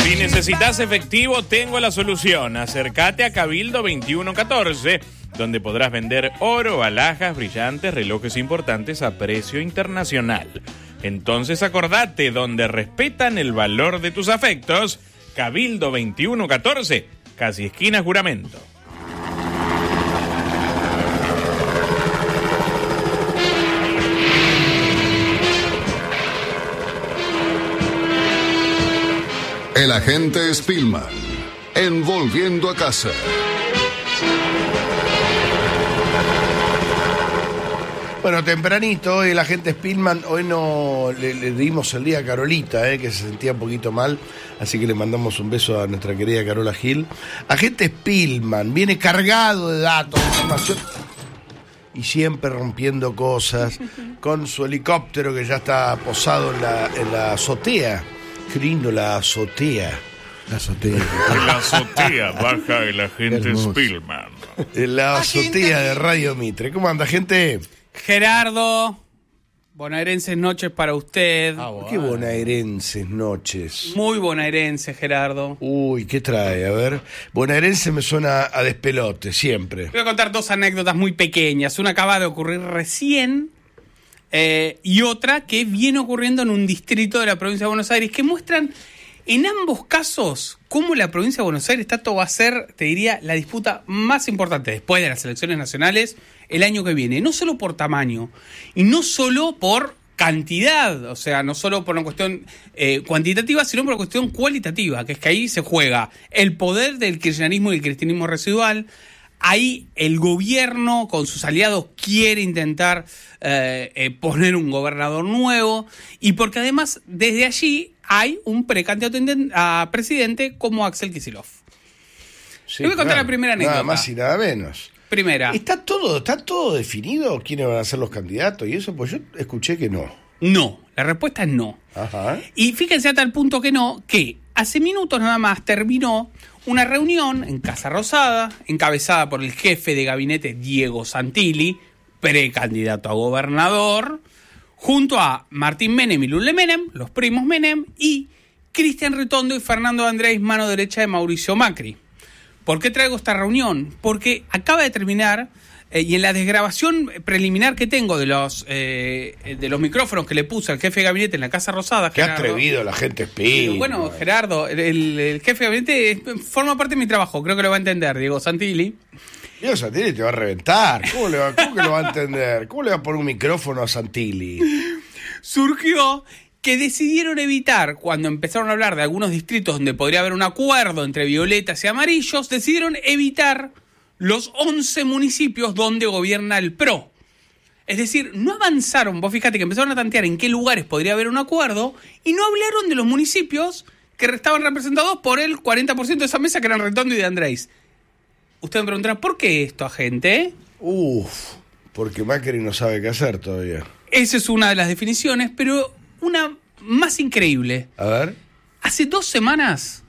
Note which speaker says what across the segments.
Speaker 1: Si necesitas efectivo, tengo la solución. Acércate a Cabildo 2114, donde podrás vender oro, alhajas, brillantes, relojes importantes a precio internacional. Entonces acordate, donde respetan el valor de tus afectos, Cabildo 2114, casi esquina Juramento.
Speaker 2: El agente Spillman, en Volviendo a Casa.
Speaker 3: Bueno, tempranito, el agente Spillman, hoy no le dimos el día a Carolita, que se sentía un poquito mal, así que le mandamos un beso a nuestra querida Carola Gil. Agente Spillman, viene cargado de datos, de información, y siempre rompiendo cosas, con su helicóptero que ya está posado en la azotea. Qué lindo, la azotea.
Speaker 4: La azotea.
Speaker 1: En la azotea baja el agente Spillman.
Speaker 3: En la azotea de Radio Mitre. ¿Cómo anda, gente?
Speaker 5: Gerardo, bonaerenses noches para usted.
Speaker 3: Bueno. Qué bonaerenses noches.
Speaker 5: Muy bonaerense, Gerardo.
Speaker 3: Uy, ¿qué trae? A ver. Bonaerense me suena a despelote, siempre.
Speaker 5: Voy a contar dos anécdotas muy pequeñas. Una acaba de ocurrir recién y otra que viene ocurriendo en un distrito de la provincia de Buenos Aires, que muestran en ambos casos cómo la provincia de Buenos Aires va a ser, te diría, la disputa más importante después de las elecciones nacionales el año que viene. No solo por tamaño y no solo por cantidad, o sea, no solo por una cuestión cuantitativa, sino por una cuestión cualitativa, que es que ahí se juega el poder del kirchnerismo y el cristianismo residual. Ahí el gobierno con sus aliados quiere intentar poner un gobernador nuevo, y porque además desde allí hay un precandidato a presidente como Axel Kicillof.
Speaker 3: Sí,
Speaker 5: te voy a contar la primera anécdota.
Speaker 3: Nada más y nada menos.
Speaker 5: Primera.
Speaker 3: ¿Está todo definido quiénes van a ser los candidatos y eso? Pues yo escuché que no.
Speaker 5: No, la respuesta es no.
Speaker 3: Ajá.
Speaker 5: Y fíjense a tal punto que no, que hace minutos nada más terminó una reunión en Casa Rosada, encabezada por el jefe de gabinete Diego Santilli, precandidato a gobernador, junto a Martín Menem y Lule Menem, los primos Menem, y Cristian Ritondo y Fernando Andrés, mano derecha de Mauricio Macri. ¿Por qué traigo esta reunión? Porque acaba de terminar, y en la desgrabación preliminar que tengo de los micrófonos que le puse al jefe de gabinete en la Casa Rosada,
Speaker 3: Qué
Speaker 5: Gerardo,
Speaker 3: atrevido la gente Spillman.
Speaker 5: Bueno, Gerardo, el jefe de gabinete forma parte de mi trabajo, creo que lo va a entender, Diego Santilli.
Speaker 3: Diego Santilli te va a reventar. ¿Cómo que lo va a entender? ¿Cómo le va a poner un micrófono a Santilli?
Speaker 5: Surgió que decidieron evitar, cuando empezaron a hablar de algunos distritos donde podría haber un acuerdo entre violetas y amarillos, decidieron evitar los 11 municipios donde gobierna el PRO. Es decir, no avanzaron, vos fíjate que empezaron a tantear en qué lugares podría haber un acuerdo y no hablaron de los municipios que estaban representados por el 40% de esa mesa, que eran Ritondo y de Andrés. Usted me preguntará, ¿por qué esto, agente?
Speaker 3: Porque Macri no sabe qué hacer todavía.
Speaker 5: Esa es una de las definiciones, pero una más increíble.
Speaker 3: A ver.
Speaker 5: Hace 2 semanas,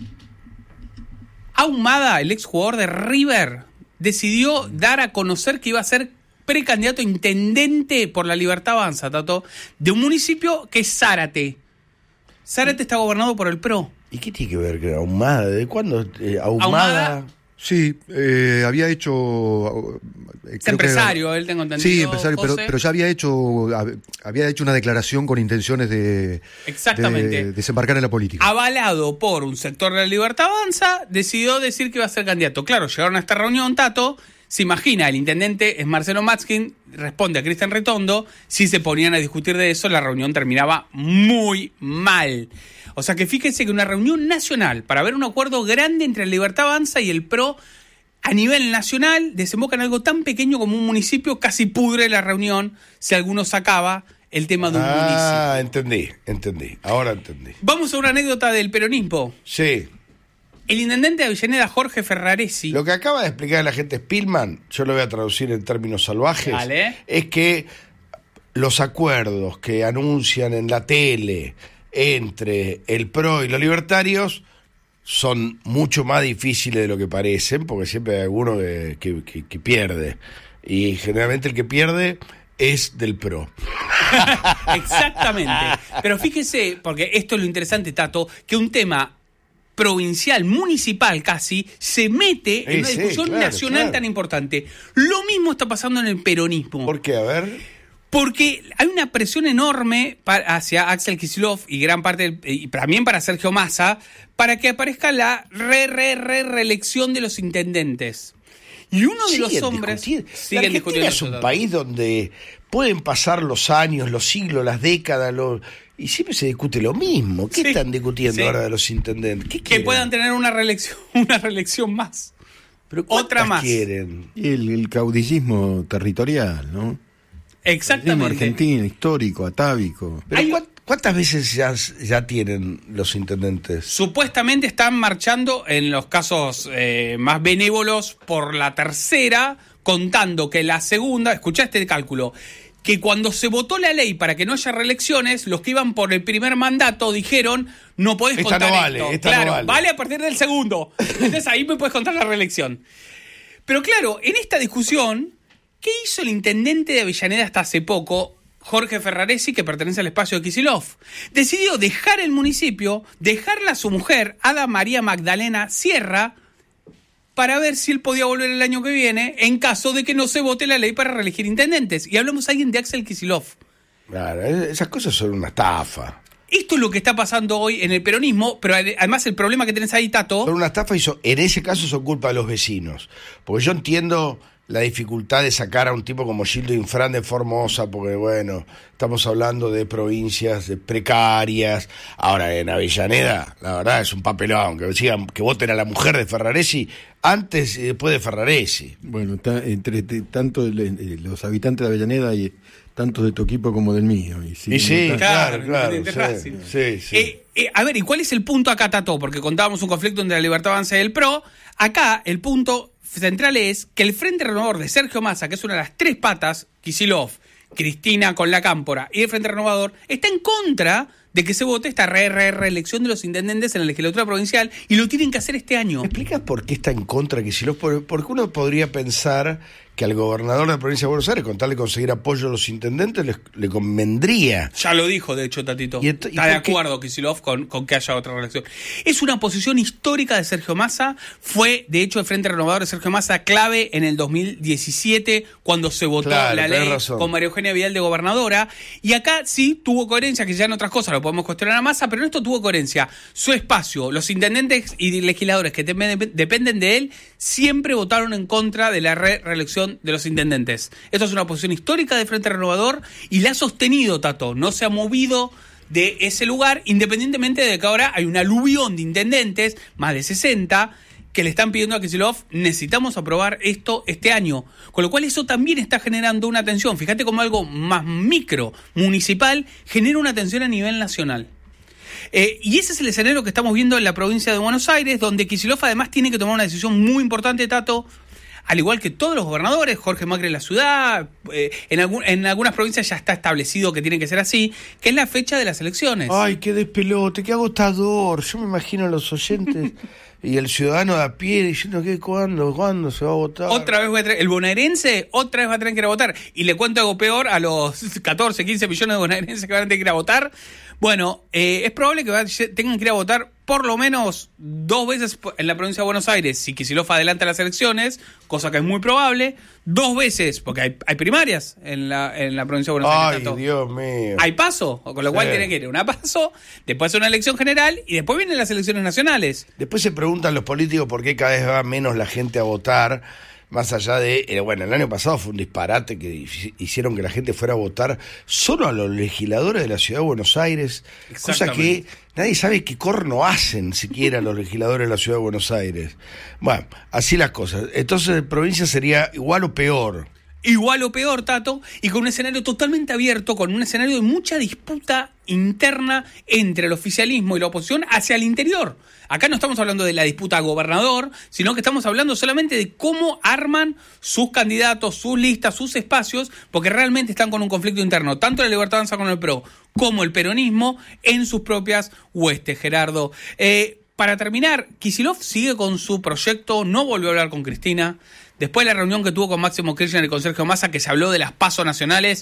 Speaker 5: Ahumada, el exjugador de River, decidió dar a conocer que iba a ser precandidato a intendente por la Libertad Avanza, Tato, de un municipio que es Zárate. Zárate está gobernado por el PRO.
Speaker 3: ¿Y qué tiene que ver con Ahumada? ¿De cuándo?
Speaker 5: Ahumada.
Speaker 4: Sí, había hecho...
Speaker 5: Es empresario, él tengo entendido.
Speaker 4: Sí, empresario, pero ya había hecho una declaración con intenciones de desembarcar en la política.
Speaker 5: Avalado por un sector de la Libertad Avanza, decidió decir que iba a ser candidato. Claro, llegaron a esta reunión, Tato, se imagina, el intendente es Marcelo Matzkin, responde a Cristian Ritondo, si se ponían a discutir de eso, la reunión terminaba muy mal. O sea que fíjense que una reunión nacional para ver un acuerdo grande entre la Libertad Avanza y el PRO a nivel nacional desemboca en algo tan pequeño como un municipio, casi pudre la reunión si alguno sacaba el tema de un municipio.
Speaker 3: Ah, entendí. Ahora entendí.
Speaker 5: Vamos a una anécdota del peronismo.
Speaker 3: Sí.
Speaker 5: El intendente de Avellaneda, Jorge Ferraresi.
Speaker 3: Lo que acaba de explicar la gente Spillman, yo lo voy a traducir en términos salvajes,
Speaker 5: Dale.
Speaker 3: Es que los acuerdos que anuncian en la tele entre el PRO y los libertarios son mucho más difíciles de lo que parecen, porque siempre hay alguno que pierde. Y generalmente el que pierde es del PRO.
Speaker 5: Exactamente. Pero fíjese, porque esto es lo interesante, Tato, que un tema provincial, municipal casi, se mete en una discusión nacional tan importante. Lo mismo está pasando en el peronismo.
Speaker 3: ¿Por qué? A ver.
Speaker 5: Porque hay una presión enorme hacia Axel Kicillof y gran parte, y también para Sergio Massa, para que aparezca la reelección de los intendentes. Y uno de los hombres...
Speaker 3: La Argentina es un país donde pueden pasar los años, los siglos, las décadas, y siempre se discute lo mismo. ¿Qué están discutiendo ahora de los intendentes?
Speaker 5: Que puedan tener una reelección más.
Speaker 3: ¿Pero
Speaker 5: otra más
Speaker 3: quieren?
Speaker 6: Y el caudillismo territorial, ¿no?
Speaker 5: Exactamente.
Speaker 6: Argentino, histórico, atávico.
Speaker 3: Pero ¿cuántas veces ya tienen los intendentes?
Speaker 5: Supuestamente están marchando en los casos más benévolos por la tercera, contando que la segunda, escuchá este cálculo, que cuando se votó la ley para que no haya reelecciones, los que iban por el primer mandato dijeron, no podés contar esto. Claro, vale a partir del segundo. Entonces ahí me puedes contar la reelección. Pero claro, en esta discusión, ¿qué hizo el intendente de Avellaneda hasta hace poco, Jorge Ferraresi, que pertenece al espacio de Kicillof? Decidió dejar el municipio, dejarla a su mujer, Ada María Magdalena Sierra, para ver si él podía volver el año que viene en caso de que no se vote la ley para reelegir intendentes. Y hablamos alguien de Axel Kicillof.
Speaker 3: Claro, esas cosas son una estafa.
Speaker 5: Esto es lo que está pasando hoy en el peronismo, pero además el problema que tenés ahí, Tato...
Speaker 3: Son una estafa y en ese caso son culpa de los vecinos. Porque yo entiendo la dificultad de sacar a un tipo como Gildo Infran de Formosa, porque bueno, estamos hablando de provincias precarias. Ahora, en Avellaneda, la verdad es un papelón, que sigan, que voten a la mujer de Ferraresi antes y después de Ferraresi.
Speaker 6: Bueno, entre tanto los habitantes de Avellaneda y tanto de tu equipo como del mío.
Speaker 3: Claro. Sí.
Speaker 5: A ver, ¿y cuál es el punto acá, Tato? Porque contábamos un conflicto entre la Libertad Avanza y el PRO. Acá el punto central es que el Frente Renovador de Sergio Massa, que es una de las tres patas, Kicillof, Cristina con la Cámpora y el Frente Renovador, está en contra de que se vote esta reelección de los intendentes en la legislatura provincial y lo tienen que hacer este año.
Speaker 3: ¿Me explicas por qué está en contra Kicillof? Porque uno podría pensar que al gobernador de la provincia de Buenos Aires, con tal de conseguir apoyo a los intendentes, le convendría.
Speaker 5: Ya lo dijo, de hecho, Tatito. Está de acuerdo Kicillof con que haya otra reelección. Es una posición histórica de Sergio Massa. Fue, de hecho, el Frente Renovador de Sergio Massa clave en el 2017, cuando se votó la ley con María Eugenia Vidal de gobernadora. Y acá sí tuvo coherencia, que ya en otras cosas lo podemos cuestionar a Massa, pero en esto tuvo coherencia. Su espacio, los intendentes y legisladores que dependen de él, siempre votaron en contra de la reelección de los intendentes. Esto es una posición histórica de Frente Renovador y la ha sostenido, Tato. No se ha movido de ese lugar, independientemente de que ahora hay un aluvión de intendentes, más de 60, que le están pidiendo a Kicillof, necesitamos aprobar esto este año. Con lo cual eso también está generando una tensión. Fíjate cómo algo más micro, municipal, genera una tensión a nivel nacional. Y ese es el escenario que estamos viendo en la provincia de Buenos Aires, donde Kicillof además tiene que tomar una decisión muy importante, Tato, al igual que todos los gobernadores, Jorge Macri en la ciudad, en algunas provincias ya está establecido que tiene que ser así, que es la fecha de las elecciones.
Speaker 3: Ay, qué despelote, qué agotador. Yo me imagino a los oyentes y el ciudadano de a pie diciendo que ¿cuándo se va a votar?
Speaker 5: Otra vez el bonaerense otra vez va a tener que ir a votar. Y le cuento algo peor a los 14, 15 millones de bonaerenses que van a tener que ir a votar. Bueno, es probable que tengan que ir a votar por lo menos 2 veces en la provincia de Buenos Aires, si Kicillof adelanta las elecciones, cosa que es muy probable, 2 veces, porque hay primarias en la provincia de Buenos Aires.
Speaker 3: Ay, Dios mío.
Speaker 5: Hay paso, con lo cual tiene que ir una paso, después una elección general y después vienen las elecciones nacionales.
Speaker 3: Después se preguntan los políticos por qué cada vez va menos la gente a votar. Más allá de, bueno, el año pasado fue un disparate que hicieron que la gente fuera a votar solo a los legisladores de la ciudad de Buenos Aires, cosa que nadie sabe qué corno hacen siquiera los legisladores de la ciudad de Buenos Aires. Bueno, así las cosas. Entonces, provincia sería igual o peor.
Speaker 5: Igual o peor, Tato, y con un escenario totalmente abierto, con un escenario de mucha disputa interna entre el oficialismo y la oposición hacia el interior. Acá no estamos hablando de la disputa gobernador, sino que estamos hablando solamente de cómo arman sus candidatos, sus listas, sus espacios, porque realmente están con un conflicto interno, tanto la Libertad Avanza con el PRO como el peronismo en sus propias huestes, Gerardo. Para terminar, Kicillof sigue con su proyecto, no volvió a hablar con Cristina. Después de la reunión que tuvo con Máximo Kirchner y con Sergio Massa, que se habló de las PASO nacionales,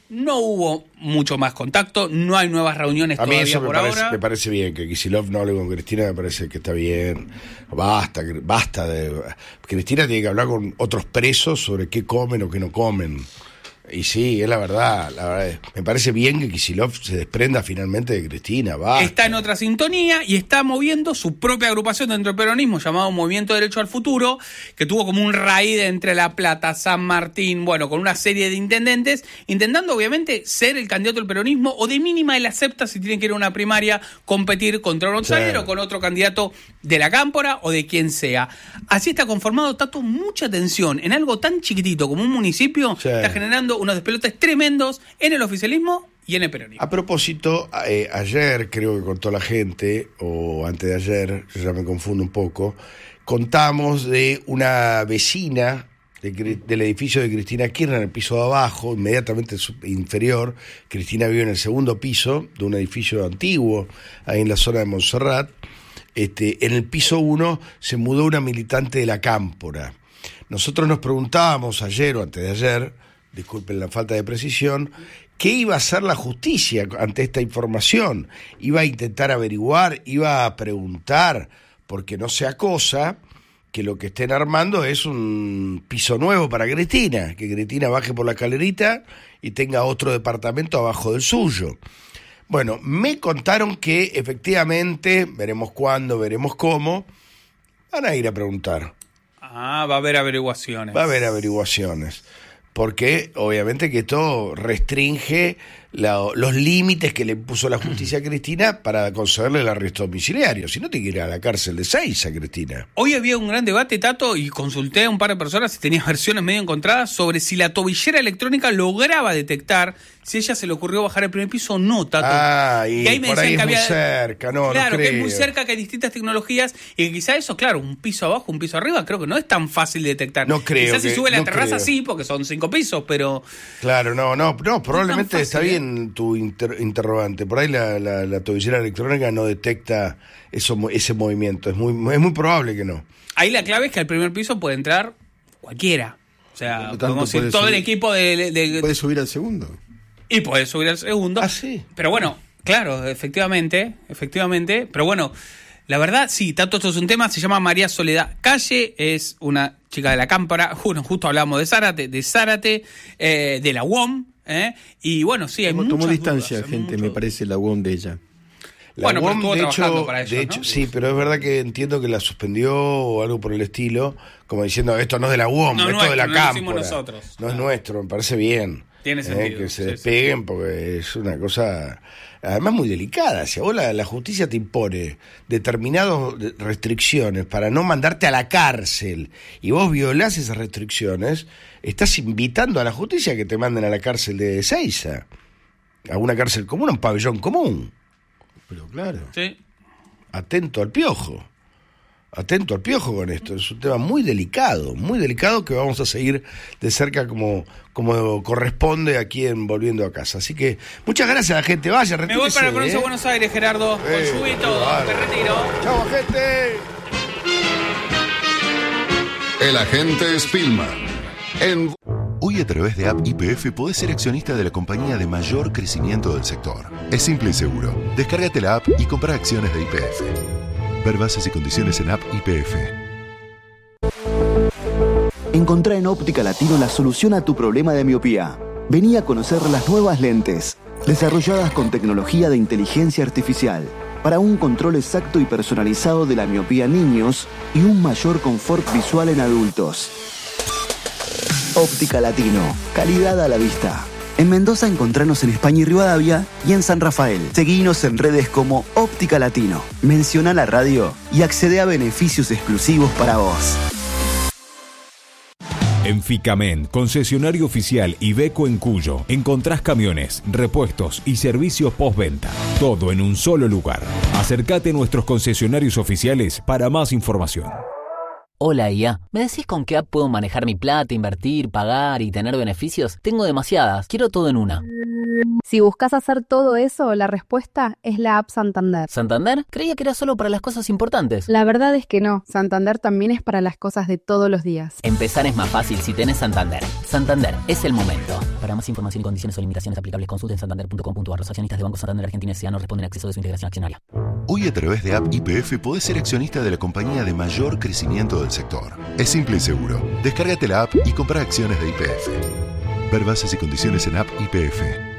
Speaker 5: No hubo mucho más contacto, no hay nuevas reuniones
Speaker 3: a mí
Speaker 5: todavía
Speaker 3: eso
Speaker 5: por
Speaker 3: ahora. Me
Speaker 5: ahora.
Speaker 3: parece bien que Kicillof no hable con Cristina, me parece que está bien. Basta de... Cristina tiene que hablar con otros presos sobre qué comen o qué no comen. Y sí, es la verdad. Me parece bien que Kicillof se desprenda finalmente de Cristina. Basta.
Speaker 5: Está en otra sintonía y está moviendo su propia agrupación dentro del peronismo llamado Movimiento Derecho al Futuro, que tuvo como un raíz entre La Plata, San Martín, bueno, con una serie de intendentes, intentando obviamente ser el candidato del peronismo o de mínima él acepta si tiene que ir a una primaria competir contra un outsider o con otro candidato de la Cámpora o de quien sea. Así está conformado, Tato, mucha tensión en algo tan chiquitito como un municipio, está generando unos despelotes tremendos en el oficialismo y en el peronismo.
Speaker 3: A propósito, ayer creo que contó la gente, o antes de ayer, yo ya me confundo un poco, contamos de una vecina del edificio de Cristina Kirchner, en el piso de abajo, inmediatamente inferior. Cristina vive en el segundo piso de un edificio antiguo, ahí en la zona de Montserrat. En el piso 1 se mudó una militante de la Cámpora. Nosotros nos preguntábamos ayer o antes de ayer, disculpen la falta de precisión, ¿qué iba a hacer la justicia ante esta información? ¿Iba a intentar averiguar? ¿Iba a preguntar? Porque no sea cosa que lo que estén armando es un piso nuevo para Cristina, que Cristina baje por la escalerita y tenga otro departamento abajo del suyo. Bueno, me contaron que efectivamente, veremos cuándo, veremos cómo, van a ir a preguntar.
Speaker 5: Va a haber averiguaciones.
Speaker 3: Va a haber averiguaciones. Porque obviamente que esto restringe los límites que le puso la justicia a Cristina para concederle el arresto domiciliario. Si no, te quiere ir a la cárcel de 6 a Cristina.
Speaker 5: Hoy había un gran debate, Tato, y consulté a un par de personas y tenía versiones medio encontradas sobre si la tobillera electrónica lograba detectar si ella se le ocurrió bajar el primer piso o no, Tato.
Speaker 3: Y ahí me por ahí es muy cerca, no
Speaker 5: claro,
Speaker 3: creo.
Speaker 5: Que es muy cerca, que hay distintas tecnologías y que quizá eso, claro, un piso abajo, un piso arriba, creo que no es tan fácil de detectar.
Speaker 3: No creo.
Speaker 5: Quizás si sube la terraza
Speaker 3: creo.
Speaker 5: Sí, porque son 5 pisos, pero...
Speaker 3: Claro, no, probablemente
Speaker 5: fácil,
Speaker 3: está bien tu interrogante. Por ahí la tobillera electrónica no detecta ese movimiento. Es muy probable que no.
Speaker 5: Ahí la clave es que al primer piso puede entrar cualquiera. O sea, podemos ir todo
Speaker 6: subir,
Speaker 5: el equipo de...
Speaker 6: Puede subir al segundo.
Speaker 5: Y puede subir al segundo.
Speaker 3: Ah, sí.
Speaker 5: Pero bueno, claro, efectivamente. Pero bueno, la verdad, sí, Tato, esto es un tema. Se llama María Soledad Calle, es una chica de la Cámpora. Justo hablamos de Zárate, de la UOM. Y bueno, sí, hay muchas
Speaker 6: tomó distancia,
Speaker 5: dudas,
Speaker 6: gente, me parece, la UOM de ella.
Speaker 3: La UOM,
Speaker 5: pero estuvo trabajando para ellos,
Speaker 3: de hecho,
Speaker 5: ¿no?
Speaker 3: sí, pero es verdad que entiendo que la suspendió o algo por el estilo, como diciendo, esto no es de la UOM, esto es de la Cámpora.
Speaker 5: No lo hicimos nosotros.
Speaker 3: No es nuestro, me parece bien.
Speaker 5: Tiene sentido.
Speaker 3: Que se despeguen porque es una cosa, además muy delicada. Si a vos la justicia te impone determinadas restricciones para no mandarte a la cárcel y vos violás esas restricciones, estás invitando a la justicia a que te manden a la cárcel de Ezeiza, a una cárcel común, a un pabellón común.
Speaker 6: Pero claro.
Speaker 5: Sí.
Speaker 3: Atento al piojo con esto. Es un tema muy delicado que vamos a seguir de cerca como corresponde aquí en Volviendo a Casa. Así que muchas gracias a la gente. Vaya, retírese.
Speaker 5: Me voy para la provincia de Buenos Aires, Gerardo. Con lluvia y todo.
Speaker 3: Claro.
Speaker 5: Me retiro.
Speaker 3: Chao, gente.
Speaker 2: El agente Spillman. Hoy a través de App YPF podés ser accionista de la compañía de mayor crecimiento del sector. Es simple y seguro. Descárgate la app y compra acciones de YPF. Ver bases y condiciones en App YPF.
Speaker 7: Encontrá en Óptica Latino la solución a tu problema de miopía. Vení a conocer las nuevas lentes, desarrolladas con tecnología de inteligencia artificial, para un control exacto y personalizado de la miopía en niños y un mayor confort visual en adultos. Óptica Latino, calidad a la vista. En Mendoza encontranos en España y Rivadavia y en San Rafael. Seguinos en redes como Óptica Latino. Menciona la radio y accede a beneficios exclusivos para vos.
Speaker 8: En Ficamen, concesionario oficial Iveco en Cuyo, encontrás camiones, repuestos y servicios postventa. Todo en un solo lugar. Acércate a nuestros concesionarios oficiales para más información.
Speaker 9: Hola IA, ¿me decís con qué app puedo manejar mi plata, invertir, pagar y tener beneficios? Tengo demasiadas, quiero todo en una.
Speaker 10: Si buscas hacer todo eso, la respuesta es la app Santander.
Speaker 9: ¿Santander? Creía que era solo para las cosas importantes.
Speaker 10: La verdad es que no, Santander también es para las cosas de todos los días.
Speaker 9: Empezar es más fácil si tenés Santander. Santander, es el momento. Para más información y condiciones o limitaciones aplicables, consulten santander.com.ar. Los accionistas de Banco Santander Argentina S.A. no responden al acceso de su integración accionaria.
Speaker 2: Hoy a través de App YPF podés ser accionista de la compañía de mayor crecimiento del sector. Es simple y seguro. Descárgate la app y comprá acciones de YPF. Ver bases y condiciones en App YPF.